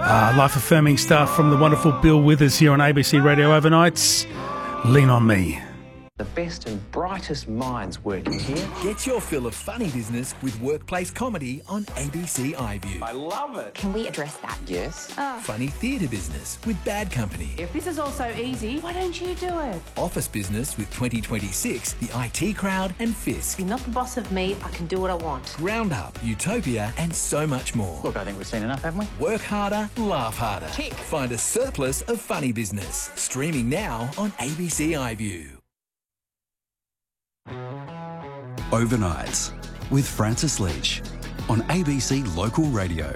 Life-affirming stuff from the wonderful Bill Withers here on ABC Radio Overnights. Lean on me. The best and brightest minds working here. Get your fill of funny business with workplace comedy on ABC iView. I love it. Can we address that? Yes. Funny theatre business with Bad Company. If this is all so easy, why don't you do it? Office business with 2026, the IT Crowd and Fisk. You're not the boss of me, I can do what I want. Round Up, Utopia and so much more. Look, I think we've seen enough, haven't we? Work harder, laugh harder. Tick. Find a surplus of funny business. Streaming now on ABC iView. Overnights with Francis Leach on ABC Local Radio.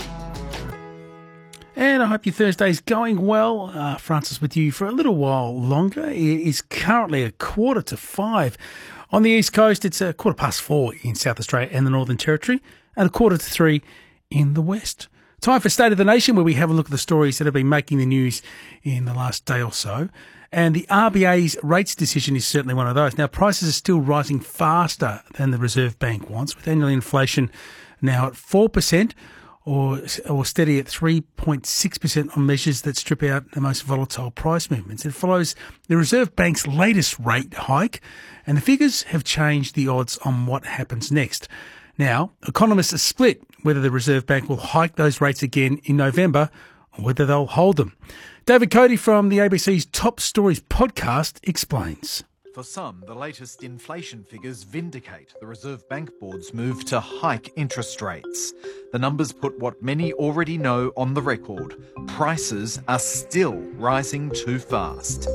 And I hope your Thursday's going well. Francis with you for a little while longer. It is currently 4:45. On the East Coast, it's 4:15 in South Australia and the Northern Territory, and 2:45 in the West. Time for State of the Nation, where we have a look at the stories that have been making the news in the last day or so. And the RBA's rates decision is certainly one of those. Now, prices are still rising faster than the Reserve Bank wants, with annual inflation now at 4% or steady at 3.6% on measures that strip out the most volatile price movements. It follows the Reserve Bank's latest rate hike, and the figures have changed the odds on what happens next. Now, economists are split whether the Reserve Bank will hike those rates again in November or whether they'll hold them. David Cody from the ABC's Top Stories podcast explains. For some, the latest inflation figures vindicate the Reserve Bank Board's move to hike interest rates. The numbers put what many already know on the record. Prices are still rising too fast.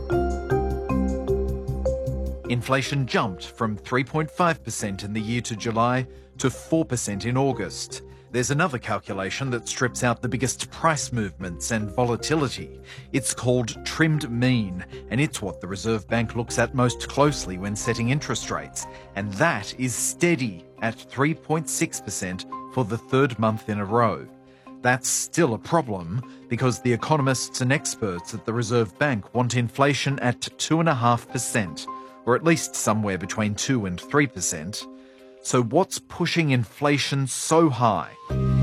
Inflation jumped from 3.5% in the year to July to 4% in August. There's another calculation that strips out the biggest price movements and volatility. It's called trimmed mean, and it's what the Reserve Bank looks at most closely when setting interest rates. And that is steady at 3.6% for the third month in a row. That's still a problem because the economists and experts at the Reserve Bank want inflation at 2.5%, or at least somewhere between 2 and 3%. So what's pushing inflation so high?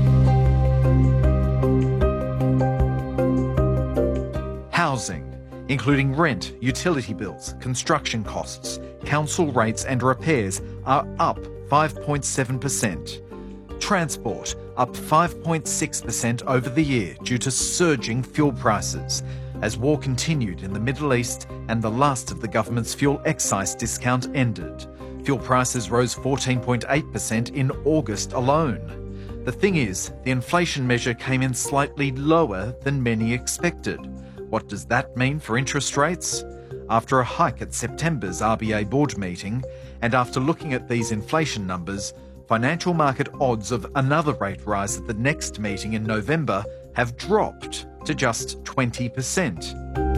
Housing, including rent, utility bills, construction costs, council rates and repairs, are up 5.7%. Transport, up 5.6% over the year due to surging fuel prices, as war continued in the Middle East and the last of the government's fuel excise discount ended. Fuel prices rose 14.8% in August alone. The thing is, the inflation measure came in slightly lower than many expected. What does that mean for interest rates? After a hike at September's RBA board meeting, and after looking at these inflation numbers, financial market odds of another rate rise at the next meeting in November have dropped to just 20%.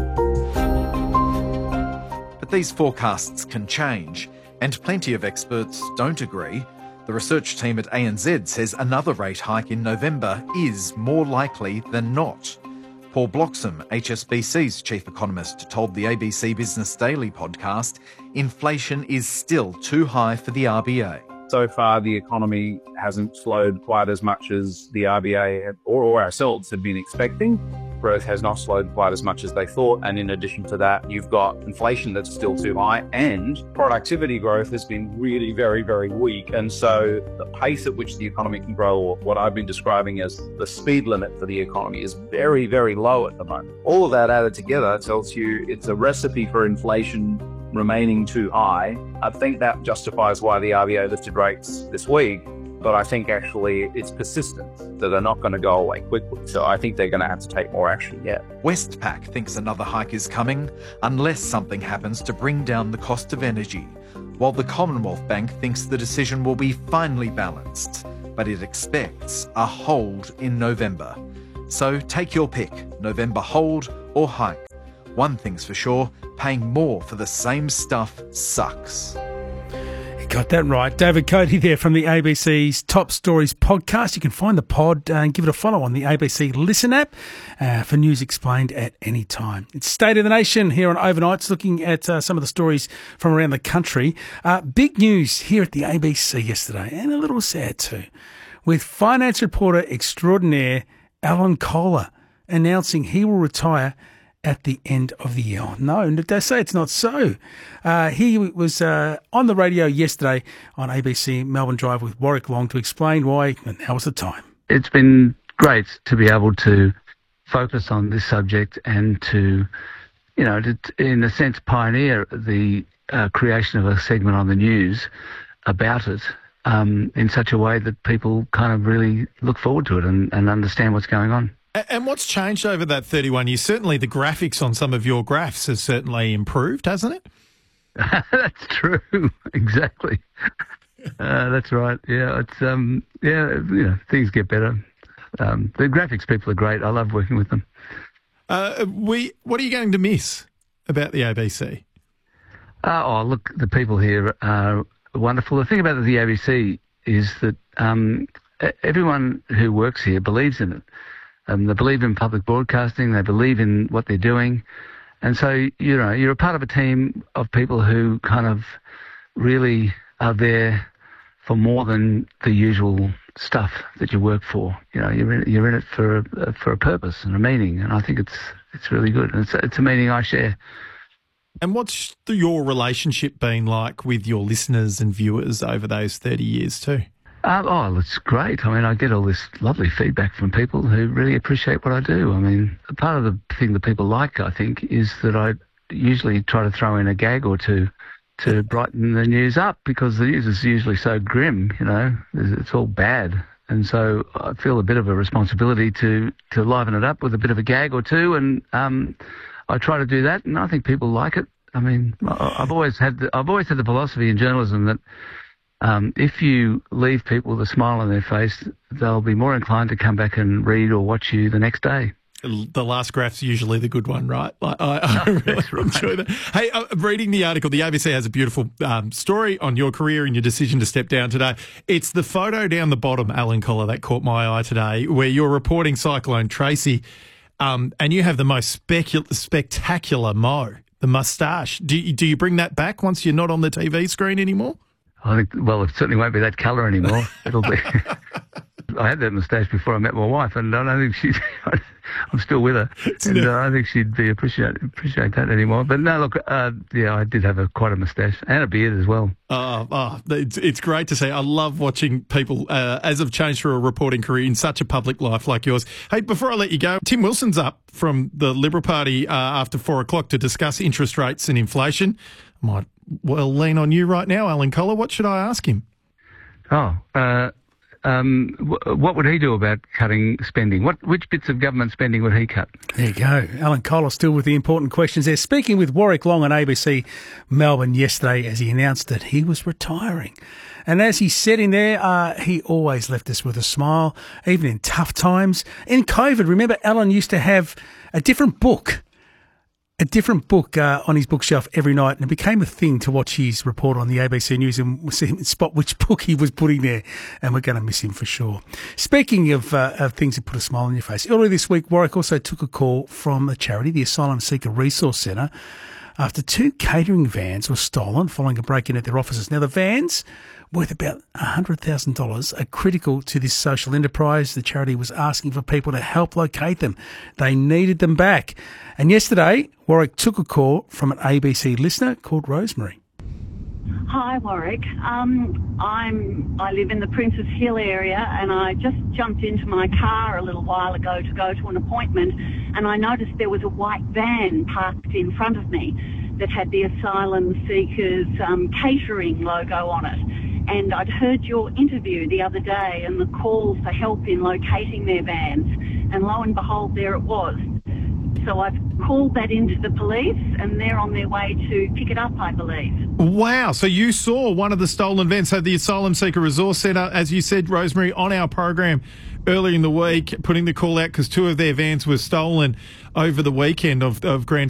But these forecasts can change, and plenty of experts don't agree. The research team at ANZ says another rate hike in November is more likely than not. Paul Bloxham, HSBC's chief economist, told the ABC Business Daily podcast, inflation is still too high for the RBA. So far, the economy hasn't slowed quite as much as the RBA or ourselves had been expecting. Growth has not slowed quite as much as they thought. And in addition to that, you've got inflation that's still too high, and productivity growth has been really very, very weak. And so the pace at which the economy can grow, or what I've been describing as the speed limit for the economy, is very, very low at the moment. All of that added together tells you it's a recipe for inflation remaining too high. I think that justifies why the RBA lifted rates this week, but I think actually it's persistent, that they're not going to go away quickly. So I think they're going to have to take more action yet. Westpac thinks another hike is coming unless something happens to bring down the cost of energy, while the Commonwealth Bank thinks the decision will be finely balanced, but it expects a hold in November. So take your pick, November hold or hike. One thing's for sure, paying more for the same stuff sucks. You got that right. David Cody there from the ABC's Top Stories podcast. You can find the pod and give it a follow on the ABC Listen app for news explained at any time. It's State of the Nation here on Overnights, looking at some of the stories from around the country. Big news here at the ABC yesterday, and a little sad too, with finance reporter extraordinaire Alan Kohler announcing he will retire at the end of the year. No, they say it's not so. He was on the radio yesterday on ABC Melbourne Drive with Warwick Long to explain why, and now is the time. It's been great to be able to focus on this subject and to, in a sense, pioneer the creation of a segment on the news about it in such a way that people kind of really look forward to it and understand what's going on. And what's changed over that 31 years? Certainly the graphics on some of your graphs has certainly improved, hasn't it? That's true. Exactly. That's right. Yeah, it's things get better. The graphics people are great. I love working with them. What are you going to miss about the ABC? Look, the people here are wonderful. The thing about the ABC is that everyone who works here believes in it. They believe in public broadcasting. They believe in what they're doing. And so, you're a part of a team of people who kind of really are there for more than the usual stuff that you work for. You're in it for a purpose and a meaning. And I think it's really good. And it's a meaning I share. And what's your relationship been like with your listeners and viewers over those 30 years too? It's great. I mean, I get all this lovely feedback from people who really appreciate what I do. I mean, part of the thing that people like, I think, is that I usually try to throw in a gag or two to brighten the news up, because the news is usually so grim, it's all bad. And so I feel a bit of a responsibility to liven it up with a bit of a gag or two, and I try to do that, and I think people like it. I mean, I've always had the philosophy in journalism that if you leave people with a smile on their face, they'll be more inclined to come back and read or watch you the next day. The last graph's usually the good one, right? I really enjoy that. Hey, reading the article, the ABC has a beautiful story on your career and your decision to step down today. It's the photo down the bottom, Alan Kohler, that caught my eye today, where you're reporting Cyclone Tracy, and you have the most spectacular mo, the moustache. Do you bring that back once you're not on the TV screen anymore? I think, it certainly won't be that colour anymore. It'll be. I had that moustache before I met my wife, and I don't think I'm still with her, and I don't think she'd appreciate that anymore. But no, look, I did have quite a moustache and a beard as well. It's great to see. I love watching people as have changed through a reporting career in such a public life like yours. Hey, before I let you go, Tim Wilson's up from the Liberal Party after 4 o'clock to discuss interest rates and inflation. I might lean on you right now, Alan Kohler. What should I ask him? What would he do about cutting spending? Which bits of government spending would he cut? There you go. Alan Kohler still with the important questions there. Speaking with Warwick Long on ABC Melbourne yesterday as he announced that he was retiring. And as he said in there, he always left us with a smile, even in tough times. In COVID, remember, Alan used to have a different book on his bookshelf every night, and it became a thing to watch his report on the ABC News and see him spot which book he was putting there, and we're going to miss him for sure. Speaking of things that put a smile on your face, earlier this week, Warwick also took a call from a charity, the Asylum Seeker Resource Centre, after 2 catering vans were stolen following a break-in at their offices. Now, the vans, worth about $100,000, are critical to this social enterprise. The charity was asking for people to help locate them. They needed them back. And yesterday, Warwick took a call from an ABC listener called Rosemary. Hi, Warwick. I live in the Princes Hill area, and I just jumped into my car a little while ago to go to an appointment, and I noticed there was a white van parked in front of me that had the Asylum Seekers catering logo on it. And I'd heard your interview the other day and the call for help in locating their vans, and lo and behold, there it was. So I've called that into the police, and they're on their way to pick it up, I believe. Wow. So you saw one of the stolen vans. So the Asylum Seeker Resource Centre, as you said, Rosemary, on our program earlier in the week, putting the call out because 2 of their vans were stolen over the weekend of grand